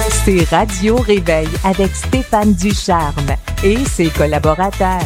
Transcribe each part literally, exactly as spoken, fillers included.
C'est Radio Réveil avec Stéphane Ducharme et ses collaborateurs.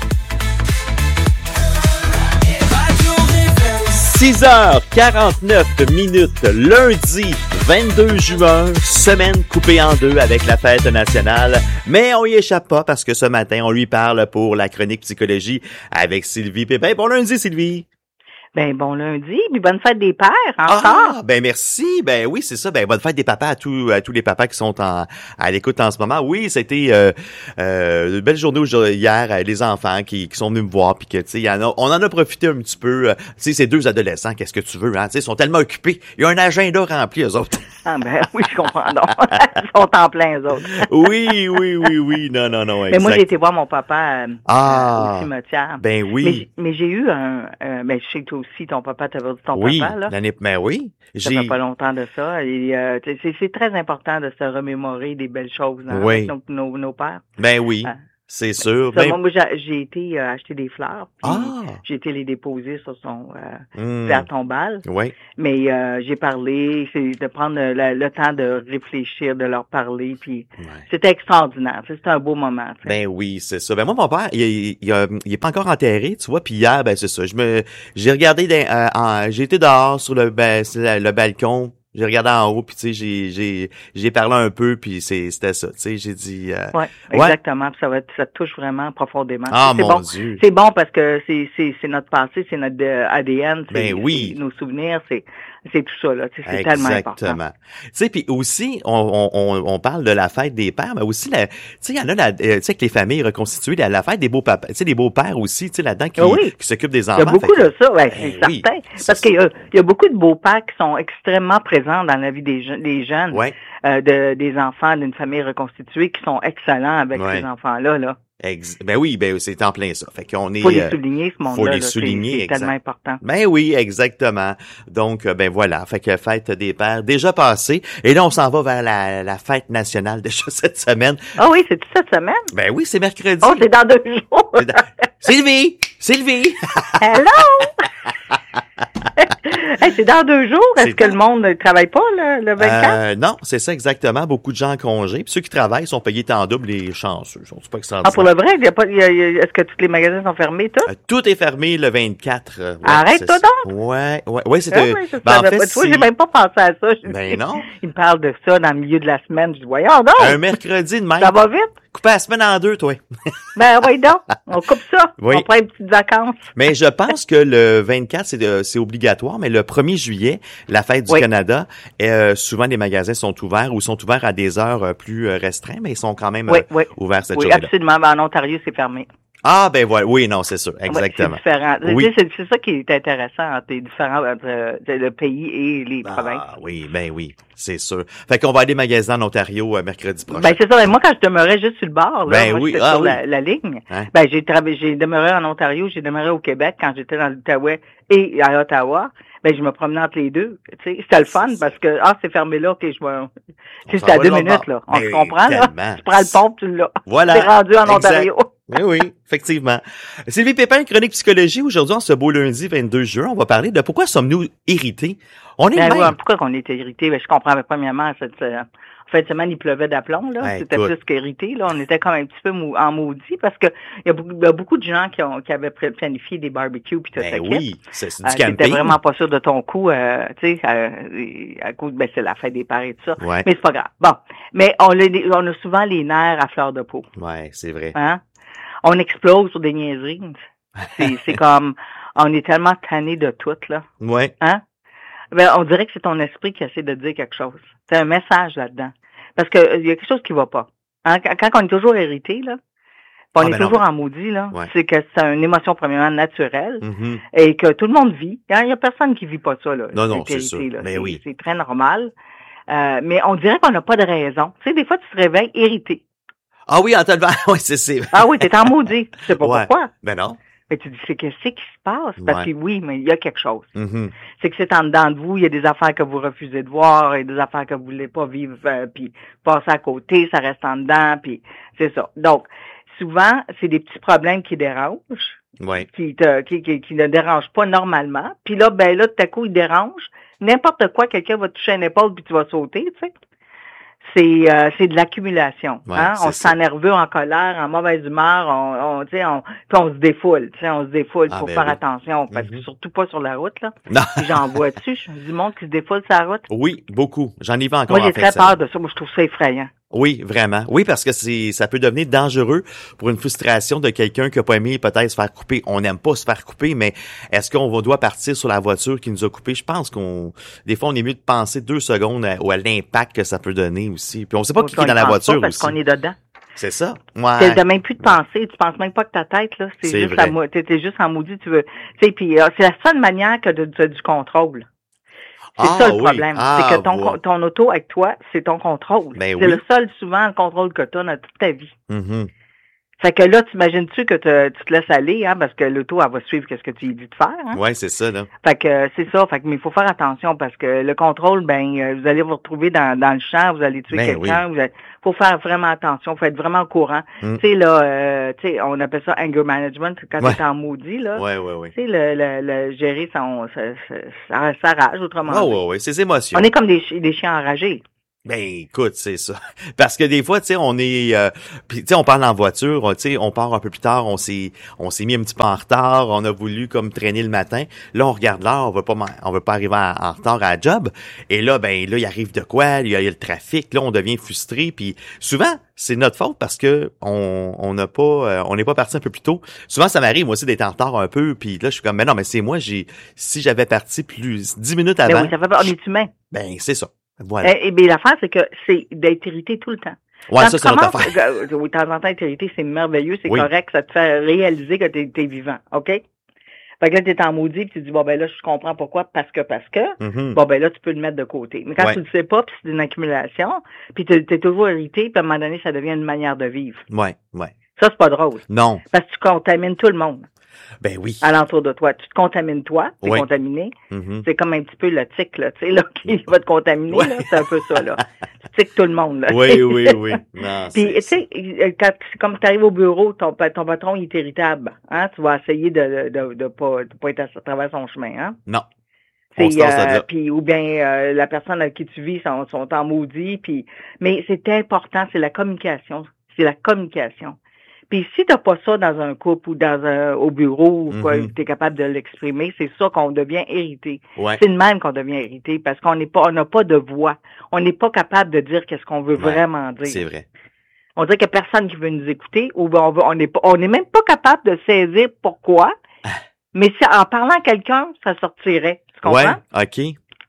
six heures quarante-neuf minutes, lundi vingt-deux juin, semaine coupée en deux avec la fête nationale. Mais on y échappe pas parce que ce matin, on lui parle pour la chronique psychologie avec Sylvie Pépin. Bon lundi, Sylvie! Ben, bon lundi, puis bonne fête des pères, encore. Ah, ben merci. Ben oui, c'est ça. Ben bonne fête des papas à tous à tous les papas qui sont en à l'écoute en ce moment. Oui, c'était euh, euh, une belle journée hier, euh, les enfants qui, qui sont venus me voir, puis que tu sais, y en a, on en a profité un petit peu. Euh, tu sais, ces deux adolescents, qu'est-ce que tu veux, hein? Tu sais, ils sont tellement occupés. Il y a un agenda rempli, eux autres. Ah ben oui, je comprends donc. Ils sont en plein, eux autres. oui, oui, oui, oui. Non, non, non. Exact. Mais moi, j'ai été voir mon papa euh, ah, au cimetière. Ben oui. Mais, mais j'ai eu un, euh, ben je sais que toi aussi, ton papa, t'avais dit ton oui, papa, là. l'année, ben oui. Ça fait pas longtemps de ça. Et euh, c'est, c'est très important de se remémorer des belles choses hein, oui. avec nos, nos, nos pères. Ben oui. Euh, C'est sûr. Ça, ben... Moi, j'ai, j'ai été euh, acheter des fleurs. Puis ah. J'ai été les déposer sur son euh, mmh. faire tombale. Oui. Mais euh, j'ai parlé, c'est de prendre le, le temps de réfléchir, de leur parler. Puis ouais. C'était extraordinaire. C'était un beau moment. T'sais. Ben oui, c'est ça. Ben moi, mon père, il, il, il, il est pas encore enterré, tu vois. Puis hier, ben c'est ça. Je me, j'ai regardé, dans, euh, en, j'ai été dehors sur le, ben, le, le balcon. J'ai regardé en haut, puis tu sais, j'ai j'ai j'ai parlé un peu, puis c'est c'était ça, tu sais, j'ai dit. Euh, ouais, exactement. Ouais. Puis ça va, ça te touche vraiment profondément. Ah c'est mon bon. Dieu. C'est bon parce que c'est c'est c'est notre passé, c'est notre A D N, c'est, ben oui. c'est nos souvenirs, c'est c'est tout ça là. C'est Exactement. Tellement important. Exactement. Tu sais, puis aussi, on, on on parle de la fête des pères, mais aussi la, tu sais, il y en a la, tu sais, avec les familles reconstituées, la, la fête des beaux papas, tu sais, des beaux pères aussi, tu sais, là-dedans qui, oui. qui s'occupent des enfants. Il y a beaucoup que, de ça, ouais, ben c'est oui, certain. c'est Parce ça. qu'il y a, il y a beaucoup de beaux pères qui sont extrêmement présents dans la vie des jeunes, des jeunes, ouais. euh, de, des enfants d'une famille reconstituée qui sont excellents avec ouais. ces enfants-là, là. Ex- ben oui, ben c'est en plein ça. Fait qu'on est. Faut les souligner ce monde-là. Faut les là, souligner, c'est, c'est exact. tellement important. Ben oui, exactement. Donc ben voilà, fait que fête des pères déjà passée, et là on s'en va vers la, la fête nationale déjà cette semaine. Ah oh oui, c'est toute cette semaine. Ben oui, c'est mercredi. Oh, c'est dans deux jours. C'est dans... Sylvie, Sylvie. Hello. Hey, c'est dans deux jours. Est-ce c'est que dans... le monde ne travaille pas le, le vingt-quatre? Euh, non, c'est ça exactement. Beaucoup de gens en congé. Puis ceux qui travaillent sont payés en double, les chanceux. Sont pas extraordinaires. Ah, pour le vrai, il y a pas, il y a, est-ce que tous les magasins sont fermés, tout? Euh, tout est fermé le vingt-quatre. Ouais, arrête-toi donc! Ouais, ouais, ouais, c'est... Ah, oui, je ben, en fait, pas. si... Toi, j'ai même pas pensé à ça. Je ben dis, non. Il me parle de ça dans le milieu de la semaine. Je dis, voyons donc! Un mercredi de même. Ça va vite? Couper la semaine en deux, toi. Ben oui donc, on coupe ça. Oui. On prend une petite vacances. Mais je pense que le vingt-quatre, c'est, de, c'est obligatoire, mais le premier juillet, la fête du oui. Canada, euh, souvent les magasins sont ouverts ou sont ouverts à des heures plus restreintes, mais ils sont quand même oui, euh, oui. ouverts cette oui, journée-là. Oui, absolument. Ben, en Ontario, c'est fermé. Ah, ben voilà. Oui, non, c'est sûr. Exactement. Oui, c'est différent. Oui. C'est, c'est ça qui est intéressant entre les différents entre le pays et les ah, provinces. Ah oui, ben oui, c'est sûr. Fait qu'on va aller magasiner en Ontario euh, mercredi prochain. Ben c'est ça. Ben, moi, quand je demeurais juste sur le bord, là, ben moi, oui. j'étais ah, sur oui. la, la ligne, hein? ben j'ai travaillé, j'ai demeuré en Ontario, j'ai demeuré au Québec quand j'étais dans l'Outaouais et à Ottawa. Ben je me promenais entre les deux. Tu sais, c'était le fun parce que ah c'est fermé là, ok je vais. C'était à deux minutes là. On se comprend là. Tu prends le pont, tu l'as. Voilà. T'es rendu en exact. Ontario. Oui, oui, effectivement. Sylvie Pépin, chronique psychologie. Aujourd'hui, en ce beau lundi vingt-deux juin, on va parler de pourquoi sommes-nous irrités. On est ben, même... ouais, pourquoi qu'on est irrité? Ben je comprends. Mais premièrement, cette euh, en fin de semaine, il pleuvait d'aplomb là. Ben, C'était écoute. plus qu'irrité là. On était comme un petit peu mou- en maudit parce que il y a beaucoup, il y a beaucoup de gens qui ont qui avaient planifié des barbecues puis tout ça. Ben oui, c'est, c'est du euh, camping. T'étais vraiment pas sûr de ton coup, euh, tu sais, euh, à cause, ben c'est la fête des pères et tout ça. Ouais. Mais c'est pas grave. Bon, mais on a, on a souvent les nerfs à fleur de peau. Ouais, c'est vrai. Hein? On explose sur des niaiseries. C'est, c'est comme, on est tellement tanné de tout là. Ouais. Hein? Ben on dirait que c'est ton esprit qui essaie de dire quelque chose. C'est un message là-dedans. Parce que il y a quelque chose qui va pas. Hein? Quand on est toujours irrité là. On ah, est ben toujours non. en maudit, là. Ouais. C'est que c'est une émotion premièrement naturelle Mm-hmm. et que tout le monde vit. Il n'y a personne qui vit pas ça, là. Non, non, c'est irrité, sûr. Là. Mais c'est, oui. c'est très normal. Euh, mais on dirait qu'on n'a pas de raison. Tu sais, des fois, tu te réveilles irrité. Ah oui, en te levant. Oui, c'est c'est. Ah oui, t'es en maudit. Tu sais pas ouais. pourquoi. Ben non. Mais tu dis, c'est qu'est-ce qui se passe? Parce ouais. que oui, mais il y a quelque chose. Mm-hmm. C'est que c'est en dedans de vous, il y a des affaires que vous refusez de voir, il y a des affaires que vous voulez pas vivre, euh, puis passer à côté, ça reste en dedans, puis c'est ça. Donc, souvent, c'est des petits problèmes qui dérangent, ouais. qui, te, qui, qui, qui ne dérangent pas normalement. Puis là, ben là, tout à coup, ils dérangent. N'importe quoi, quelqu'un va te toucher une épaule puis tu vas sauter, tu sais. c'est euh, c'est de l'accumulation. Ouais, Hein? On se ça. sent nerveux, en colère, en mauvaise humeur, on, on tu sais, on, puis on se défoule, tu sais, on se défoule. Il Ah, faut ben faire oui. attention, parce Mm-hmm. que surtout pas sur la route, là. Non. Puis j'en vois dessus, je du monde qui se défoule sur la route. Oui, beaucoup. J'en ai vu encore Moi, j'ai en fin très de semaine. peur de ça. Moi, je trouve ça effrayant. Oui, vraiment. Oui, parce que c'est, ça peut devenir dangereux pour une frustration de quelqu'un qui a pas aimé peut-être se faire couper. On n'aime pas se faire couper, mais est-ce qu'on va- doit partir sur la voiture qui nous a coupé? Je pense qu'on, des fois, on est mieux de penser deux secondes à, ou à l'impact que ça peut donner aussi. Puis on sait pas qui est dans la voiture parce aussi. qu'on est dedans. C'est ça. Ouais. T'as même plus de pensée. Tu penses même pas que ta tête, là. C'est C'est juste vrai. à mo- t'es t'es juste en maudit, tu veux. Tu sais, puis euh, c'est la seule manière que de, de- du contrôle. C'est Ah, ça le oui. problème. Ah, c'est que ton, voilà. ton auto avec toi, c'est ton contrôle. Ben c'est oui. le seul, souvent, le contrôle que tu as dans toute ta vie. Mhm. Fait que là, t'imagines-tu que te- tu te laisses aller, hein, parce que l'auto, elle va suivre qu'est-ce que tu lui dis de faire, hein? Ouais, c'est ça, là. Fait que euh, c'est ça. Fait que mais il faut faire attention parce que le contrôle, ben, euh, vous allez vous retrouver dans, dans le champ, vous allez tuer Ben quelqu'un. Vous allez- faut faire vraiment attention, faut être vraiment au courant. Mm. Tu sais là, euh, tu sais, on appelle ça anger management quand Ouais. t'es en maudit là. Ouais, ouais, ouais. Tu sais le, le, le gérer son sa, sa, sa rage autrement. Ouais, dit. ouais, ouais. Ses émotions. On est comme des, chi- des chiens enragés. Ben écoute, c'est ça. Parce que des fois, tu sais, on est euh, puis tu sais, on parle en voiture, tu sais, on part un peu plus tard, on s'est on s'est mis un petit peu en retard, on a voulu comme traîner le matin. Là, on regarde l'heure, on veut pas man- on veut pas arriver en, en retard à la job. Et là, ben là, il arrive de quoi? Il y a, il y a le trafic, là, on devient frustré. Puis souvent, c'est notre faute parce que on on n'a pas euh, on n'est pas parti un peu plus tôt. Souvent, ça m'arrive moi aussi d'être en retard un peu. Puis là, je suis comme, mais non, mais c'est moi, j'ai si j'avais parti plus dix minutes Mais avant, oui, ça fait pas- on est humain. ben c'est ça. Voilà. Et, et bien l'affaire, c'est que c'est d'être irrité tout le temps. Ouais, Quand ça tu c'est notre commences, affaire. euh, oui, de temps en temps, être irrité, c'est merveilleux, c'est Oui. correct, ça te fait réaliser que t'es es vivant, OK? Fait que là, t'es en maudit, puis tu dis, bon, ben là, je comprends pourquoi, parce que, parce que, Mhm. bon, ben là, tu peux le mettre de côté. Mais quand Ouais. tu le sais pas, puis c'est une accumulation, puis t'es es toujours irrité, puis à un moment donné, ça devient une manière de vivre. Ouais, ouais. Ça, c'est pas drôle. Non. Parce que tu contamines tout le monde Ben oui. alentour de toi. Tu te contamines toi, t'es Ouais. contaminé. Mhm. C'est comme un petit peu le tic, là, tu sais, là, qui va te contaminer, Ouais. là, c'est un peu ça, là. Tu tiques tout le monde, là. Oui, oui, oui. Non, Puis, tu c'est sais, euh, quand c'est comme tu arrives au bureau, ton, pa- ton patron il est irritable. Hein? Tu vas essayer de de, de pas de pas être à, à travers son chemin. Hein? non. On se C'est, tasse de euh, là. puis ou bien euh, la personne avec qui tu vis sont, sont en maudit. Puis, mais c'est important, c'est la communication. C'est la communication. Puis si t'as pas ça dans un couple ou dans un au bureau ou quoi, Mhm. tu es capable de l'exprimer, c'est ça qu'on devient irrité. Ouais. C'est de même qu'on devient irrité parce qu'on n'est pas, on n'a pas de voix. On n'est pas capable de dire qu'est-ce qu'on veut Ouais. vraiment dire. C'est vrai. On dirait qu'il n'y a personne qui veut nous écouter ou ben on veut, on n'est pas, on n'est même pas capable de saisir pourquoi. Mais si, en parlant à quelqu'un, ça sortirait. Tu comprends? Ouais. OK.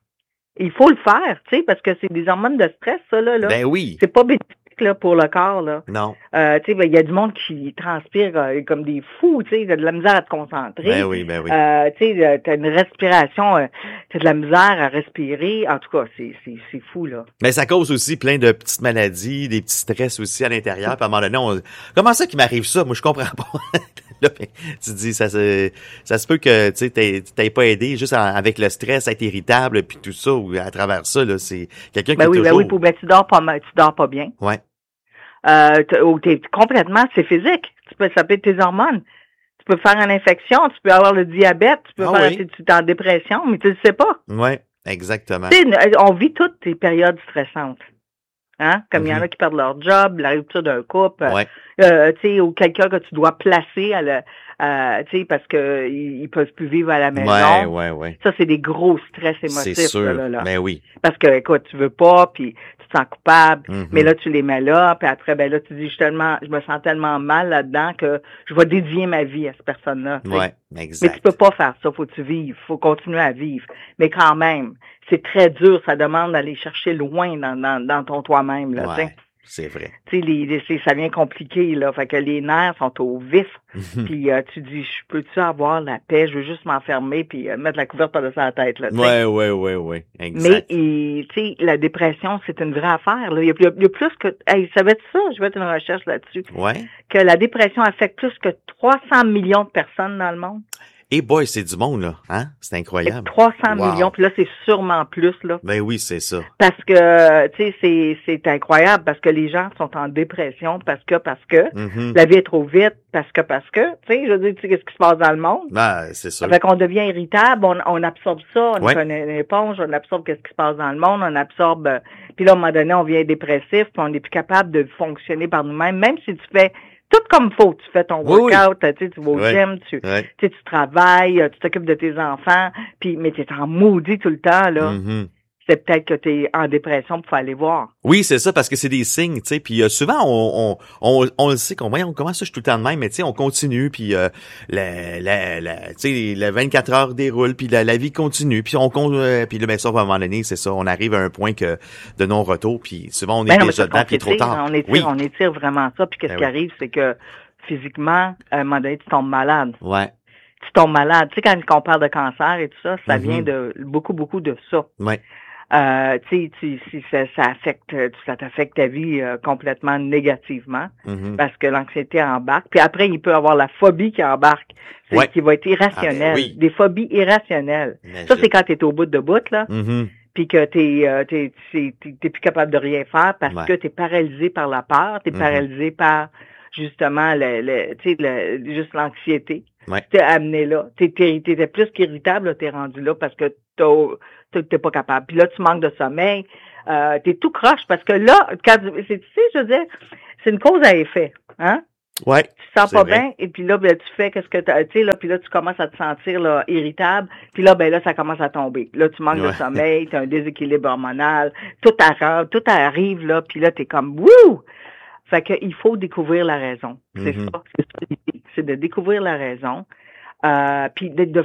Il faut le faire, tu sais, parce que c'est des hormones de stress, ça, là. là. Ben oui. C'est pas bénéfique, là, pour le corps, là. Non. Euh, tu sais, ben, il y a du monde qui transpire euh, comme des fous, tu sais, t'as de la misère à te concentrer. Ben oui, ben oui. Euh, tu sais, euh, t'as une respiration, euh, t'as de la misère à respirer. En tout cas, c'est, c'est, c'est fou, là. Mais ça cause aussi plein de petites maladies, des petits stress aussi à l'intérieur. Puis à un moment donné, on... comment ça qui m'arrive ça? Moi, je comprends pas. Là, ben, tu te dis, ça se, ça se peut que tu sais, t'aies, t'aies pas aidé juste en- avec le stress, être irritable, puis tout ça, ou à travers ça, là, c'est quelqu'un qui Ben est oui, ben toujours... oui, pour, ben, tu dors pas mal, tu dors pas bien. Ouais. Euh, t'as- ou t'es complètement, c'est physique. Tu peux, ça peut être tes hormones. Tu peux faire une infection, tu peux avoir le diabète, tu peux Ah faire, oui. tu tu es en dépression, mais tu le sais pas. Ouais, exactement. Tu sais, on vit toutes ces périodes stressantes. Hein? Comme il y en Mhm. a qui perdent leur job, la rupture d'un couple, Ouais. euh, tu sais, ou quelqu'un que tu dois placer à la, à, tu sais, parce que ils, ils peuvent plus vivre à la maison. Ouais, ouais, ouais. Ça, c'est des gros stress émotifs. C'est sûr. Là, là, là. Ben oui. Parce que, écoute, tu veux pas, puis tu te sens coupable, Mhm. mais là, tu les mets là, puis après, ben là, tu dis, je, suis tellement, je me sens tellement mal là-dedans que je vais dédier ma vie à cette personne-là. tu sais. Ouais, Mais exact. tu peux pas faire ça, faut que tu vives, faut continuer à vivre. Mais quand même, c'est très dur, ça demande d'aller chercher loin dans, dans, dans ton toi-même, là, tu sais. Ouais, c'est vrai. Tu sais, les, les- c'est- ça devient compliqué, là. Fait que les nerfs sont au vif. Puis euh, tu dis, je peux-tu avoir la paix? Je veux juste m'enfermer puis euh, mettre la couverte par-dessus la tête, là. tu sais. Ouais, ouais, ouais, ouais. Mais, Exact. il- tu sais, la dépression, c'est une vraie affaire, là. Il y a, il y a- il y a plus que... Hey, savais-tu ça? Je vais mettre une recherche là-dessus. Ouais. Que la dépression affecte plus que trois cents millions de personnes dans le monde. Et boy, c'est du monde, là. Hein? C'est incroyable. trois cents wow. millions, puis là, c'est sûrement plus, là. Ben oui, c'est ça. Parce que, tu sais, c'est, c'est incroyable, parce que les gens sont en dépression, parce que, parce que, Mm-hmm. la vie est trop vite, parce que, parce que, tu sais, je veux dire, tu sais, qu'est-ce qui se passe dans le monde? Ben, c'est ça. Fait qu'on devient irritable, on, on absorbe ça, on Ouais. est une, une éponge, on absorbe qu'est-ce qui se passe dans le monde, on absorbe, euh, puis là, à un moment donné, on devient dépressif, puis on n'est plus capable de fonctionner par nous-mêmes, même si tu fais tout comme faut, tu fais ton Oui, workout, tu sais, tu vas au Ouais. gym, tu, Ouais. tu sais, tu travailles, tu t'occupes de tes enfants, puis mais t'es en maudit tout le temps, là. Mm-hmm. C'est peut-être que t'es en dépression, pour aller voir. Oui, c'est ça, parce que c'est des signes, tu sais, puis euh, souvent, on, on, on, on le sait, qu'on voyons, comment ça, je suis tout le temps de même, mais tu sais, on continue, puis euh, la, la, la, tu sais, la vingt-quatre heures déroule, puis la, la vie continue, puis on compte, euh, puis là, ben ça, à un moment donné, c'est ça, on arrive à un point que de non-retour, puis souvent, on est Ben non, mais déjà c'est dedans, puis trop étire, tard. On étire, Oui, on étire vraiment ça, puis qu'est-ce Ben qui oui. arrive, c'est que physiquement, à un moment donné, tu tombes malade. ouais, Tu tombes malade. Tu sais, quand on parle de cancer et tout ça, ça Mhm. vient de beaucoup, beaucoup de ça. ouais, Euh, tu sais, tu- si ça, ça affecte, ça t'affecte ta vie euh, complètement négativement, mhm. parce que l'anxiété embarque. Puis après, il peut y avoir la phobie qui embarque, c'est Ouais. qui va être irrationnelle. Ah, ben oui. Des phobies irrationnelles. Imagine. Ça, c'est quand tu es au bout de bout, là, Mhm. puis que t'es, euh, t'es, t'es, t'es, t'es plus capable de rien faire parce Ouais. que t'es paralysé par la peur, t'es Mhm. paralysé par justement le, le tu sais, le, juste l'anxiété. Ouais. T'es amené là. T'es, t'es, t'étais plus qu'irritable, là, t'es rendu là parce que t'as, t'es, t'es pas capable. Puis là, tu manques de sommeil. Euh, t'es tout croche parce que là, quand c'est, tu sais, je veux dire, c'est une cause à effet, hein? Ouais. Tu te sens C'est pas vrai. bien, et puis là, ben, tu fais qu'est-ce que tu sais, là, puis là, tu commences à te sentir là, irritable, puis là, ben là, ça commence à tomber. Là, tu manques de Ouais. sommeil, tu as un déséquilibre hormonal, tout arrive, tout arrive, là, puis là, tu es comme wouh! Fait que il faut découvrir la raison. C'est Mhm. ça, c'est ça l'idée. C'est de découvrir la raison. Euh, puis de, de